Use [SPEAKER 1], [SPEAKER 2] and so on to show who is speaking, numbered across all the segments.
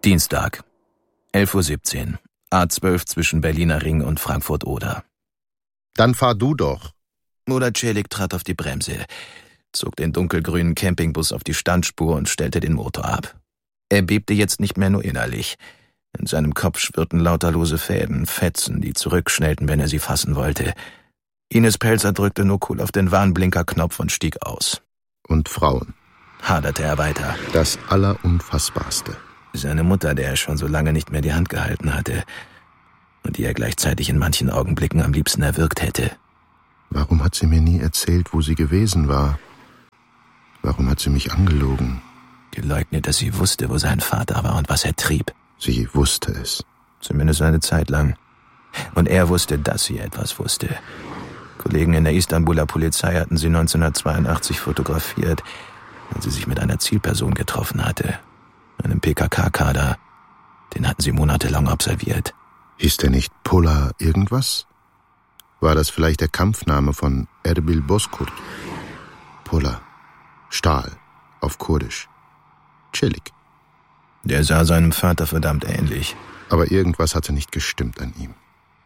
[SPEAKER 1] Dienstag, 11:17 Uhr, A12 zwischen Berliner Ring und Frankfurt-Oder.
[SPEAKER 2] Dann fahr du doch.
[SPEAKER 1] Murat Celik trat auf die Bremse, zog den dunkelgrünen Campingbus auf die Standspur und stellte den Motor ab. Er bebte jetzt nicht mehr nur innerlich. In seinem Kopf schwirrten lauter lose Fäden, Fetzen, die zurückschnellten, wenn er sie fassen wollte. Ines Pelzer drückte nur cool auf den Warnblinkerknopf und stieg aus.
[SPEAKER 2] Und Frauen,
[SPEAKER 1] Haderte er weiter.
[SPEAKER 2] Das Allerunfassbarste.
[SPEAKER 1] Seine Mutter, der er schon so lange nicht mehr die Hand gehalten hatte und die er gleichzeitig in manchen Augenblicken am liebsten erwürgt hätte.
[SPEAKER 2] Warum hat sie mir nie erzählt, wo sie gewesen war? Warum hat sie mich angelogen?
[SPEAKER 1] Geleugnet, dass sie wusste, wo sein Vater war und was er trieb.
[SPEAKER 2] Sie wusste es.
[SPEAKER 1] Zumindest eine Zeit lang. Und er wusste, dass sie etwas wusste. Kollegen in der Istanbuler Polizei hatten sie 1982 fotografiert, als sie sich mit einer Zielperson getroffen hatte. Einem PKK-Kader. Den hatten sie monatelang observiert.
[SPEAKER 2] Hieß der nicht Pola irgendwas? War das vielleicht der Kampfname von Erbil Bozkurt? Pola. Stahl. Auf Kurdisch. Celik.
[SPEAKER 1] Der sah seinem Vater verdammt ähnlich.
[SPEAKER 2] Aber irgendwas hatte nicht gestimmt an ihm.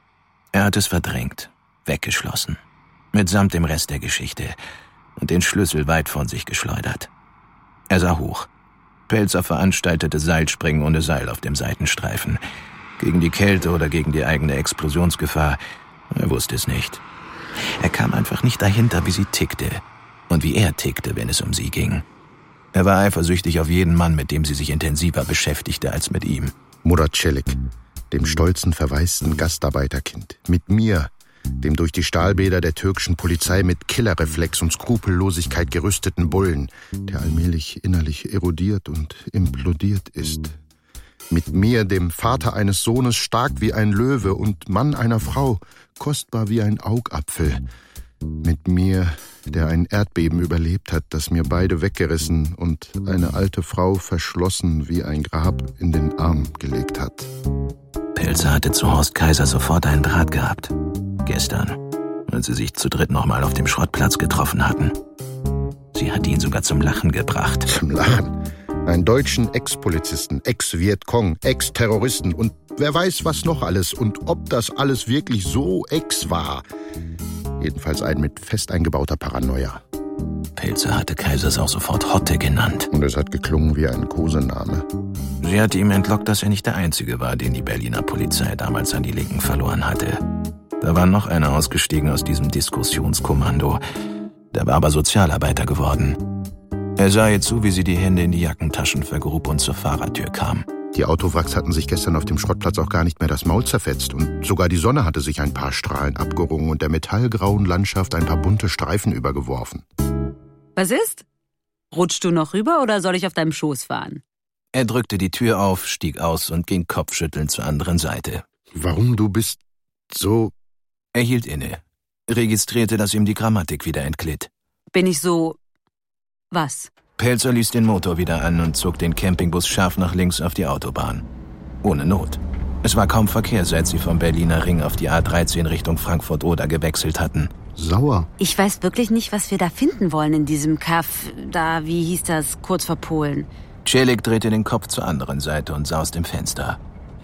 [SPEAKER 1] Er hat es verdrängt, weggeschlossen. Mitsamt dem Rest der Geschichte. Und den Schlüssel weit von sich geschleudert. Er sah hoch. Pelzer veranstaltete Seilspringen ohne Seil auf dem Seitenstreifen. Gegen die Kälte oder gegen die eigene Explosionsgefahr. Er wusste es nicht. Er kam einfach nicht dahinter, wie sie tickte. Und wie er tickte, wenn es um sie ging. Er war eifersüchtig auf jeden Mann, mit dem sie sich intensiver beschäftigte als mit ihm.
[SPEAKER 2] Murat Celik, dem stolzen, verwaisten Gastarbeiterkind. Mit mir, dem durch die Stahlbäder der türkischen Polizei mit Killerreflex und Skrupellosigkeit gerüsteten Bullen, der allmählich innerlich erodiert und implodiert ist. Mit mir, dem Vater eines Sohnes, stark wie ein Löwe und Mann einer Frau, kostbar wie ein Augapfel. Mit mir, der ein Erdbeben überlebt hat, das mir beide weggerissen und eine alte Frau verschlossen wie ein Grab in den Arm gelegt hat.
[SPEAKER 1] Pelzer hatte zu Horst Kaiser sofort einen Draht gehabt. Gestern, als sie sich zu dritt nochmal auf dem Schrottplatz getroffen hatten. Sie hatte ihn sogar zum Lachen gebracht.
[SPEAKER 2] Zum Lachen? Einen deutschen Ex-Polizisten, Ex-Vietcong, Ex-Terroristen und wer weiß was noch alles und ob das alles wirklich so ex war. Jedenfalls ein mit fest eingebauter Paranoia.
[SPEAKER 1] Pelzer hatte Kaisers auch sofort Hotte genannt.
[SPEAKER 2] Und es hat geklungen wie ein Kosename.
[SPEAKER 1] Sie hatte ihm entlockt, dass er nicht der Einzige war, den die Berliner Polizei damals an die Linken verloren hatte. Da war noch einer ausgestiegen aus diesem Diskussionskommando. Der war aber Sozialarbeiter geworden. Er sah ihr zu, wie sie die Hände in die Jackentaschen vergrub und zur Fahrertür kam.
[SPEAKER 2] Die Autowracks hatten sich gestern auf dem Schrottplatz auch gar nicht mehr das Maul zerfetzt. Und sogar die Sonne hatte sich ein paar Strahlen abgerungen und der metallgrauen Landschaft ein paar bunte Streifen übergeworfen.
[SPEAKER 3] Was ist? Rutschst du noch rüber oder soll ich auf deinem Schoß fahren?
[SPEAKER 1] Er drückte die Tür auf, stieg aus und ging kopfschüttelnd zur anderen Seite.
[SPEAKER 2] Warum, du bist so...
[SPEAKER 1] Er hielt inne, registrierte, dass ihm die Grammatik wieder entglitt.
[SPEAKER 3] Bin ich so... was?
[SPEAKER 1] Pelzer ließ den Motor wieder an und zog den Campingbus scharf nach links auf die Autobahn. Ohne Not. Es war kaum Verkehr, seit sie vom Berliner Ring auf die A13 Richtung Frankfurt-Oder gewechselt hatten.
[SPEAKER 2] Sauer.
[SPEAKER 3] Ich weiß wirklich nicht, was wir da finden wollen in diesem Kaff. Da, wie hieß das, kurz vor Polen.
[SPEAKER 1] Celik drehte den Kopf zur anderen Seite und sah aus dem Fenster.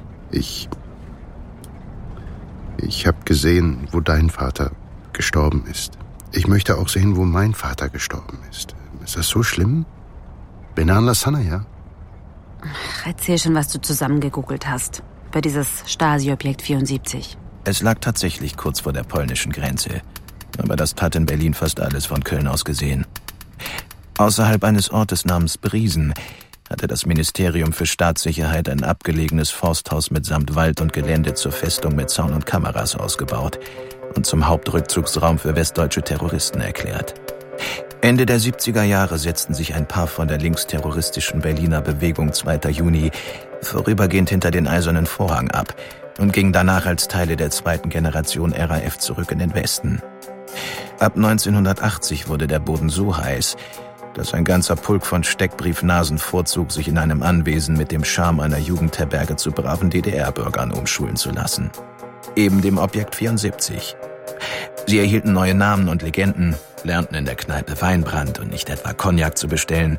[SPEAKER 2] Ich habe gesehen, wo dein Vater gestorben ist. Ich möchte auch sehen, wo mein Vater gestorben ist. Ist das so schlimm? Benan Lassana, ja?
[SPEAKER 3] Ach, erzähl schon, was du zusammengegoogelt hast. Über dieses Stasi-Objekt 74.
[SPEAKER 1] Es lag tatsächlich kurz vor der polnischen Grenze. Aber das hat in Berlin fast alles von Köln aus gesehen. Außerhalb eines Ortes namens Briesen hatte das Ministerium für Staatssicherheit ein abgelegenes Forsthaus mitsamt Wald und Gelände zur Festung mit Zaun und Kameras ausgebaut und zum Hauptrückzugsraum für westdeutsche Terroristen erklärt. Ende der 70er Jahre setzten sich ein paar von der linksterroristischen Berliner Bewegung 2. Juni vorübergehend hinter den Eisernen Vorhang ab und gingen danach als Teile der zweiten Generation RAF zurück in den Westen. Ab 1980 wurde der Boden so heiß, dass ein ganzer Pulk von Steckbriefnasen vorzog, sich in einem Anwesen mit dem Charme einer Jugendherberge zu braven DDR-Bürgern umschulen zu lassen. Eben dem Objekt 74. Sie erhielten neue Namen und Legenden, lernten in der Kneipe Weinbrand und nicht etwa Cognac zu bestellen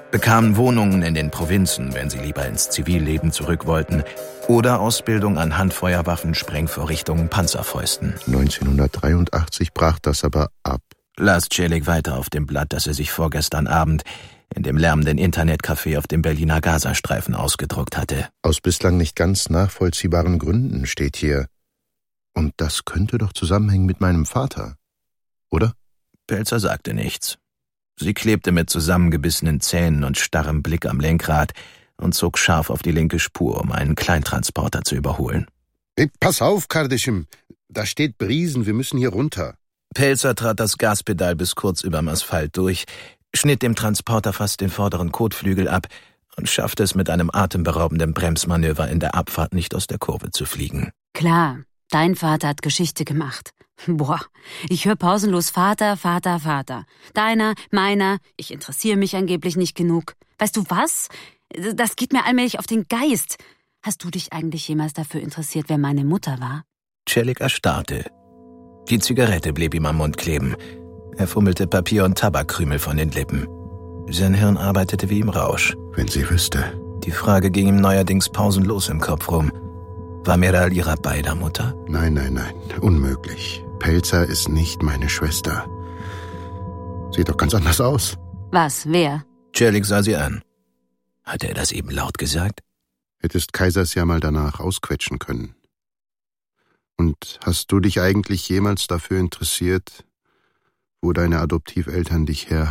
[SPEAKER 1] bekamen Wohnungen in den Provinzen, wenn sie lieber ins Zivilleben zurück wollten, oder Ausbildung an Handfeuerwaffen, Sprengvorrichtungen, Panzerfäusten.
[SPEAKER 2] 1983 brach das aber ab.
[SPEAKER 1] Las Celik weiter auf dem Blatt, das er sich vorgestern Abend in dem lärmenden Internetcafé auf dem Berliner Gazastreifen ausgedruckt hatte.
[SPEAKER 2] Aus bislang nicht ganz nachvollziehbaren Gründen steht hier. Und das könnte doch zusammenhängen mit meinem Vater, oder?
[SPEAKER 1] Pelzer sagte nichts. Sie klebte mit zusammengebissenen Zähnen und starrem Blick am Lenkrad und zog scharf auf die linke Spur, um einen Kleintransporter zu überholen.
[SPEAKER 2] Hey, pass auf, Kardeschim. Da steht Briesen, wir müssen hier runter.
[SPEAKER 1] Pelzer trat das Gaspedal bis kurz überm Asphalt durch, schnitt dem Transporter fast den vorderen Kotflügel ab und schaffte es mit einem atemberaubenden Bremsmanöver in der Abfahrt nicht aus der Kurve zu fliegen.
[SPEAKER 3] Klar, dein Vater hat Geschichte gemacht. Boah, ich höre pausenlos Vater, Vater, Vater. Deiner, meiner, ich interessiere mich angeblich nicht genug. Weißt du was? Das geht mir allmählich auf den Geist. Hast du dich eigentlich jemals dafür interessiert, wer meine Mutter war?
[SPEAKER 1] Celik erstarrte. Die Zigarette blieb ihm am Mund kleben. Er fummelte Papier und Tabakkrümel von den Lippen. Sein Hirn arbeitete wie im Rausch.
[SPEAKER 2] Wenn sie wüsste.
[SPEAKER 1] Die Frage ging ihm neuerdings pausenlos im Kopf rum. War Meral ihrer beider Mutter?
[SPEAKER 2] Nein, unmöglich. Pelzer ist nicht meine Schwester. Sieht doch ganz anders aus.
[SPEAKER 3] Was, wer?
[SPEAKER 1] Celik sah sie an. Hatte er das eben laut gesagt?
[SPEAKER 2] Hättest Kaisers ja mal danach ausquetschen können. Und hast du dich eigentlich jemals dafür interessiert, wo deine Adoptiveltern dich her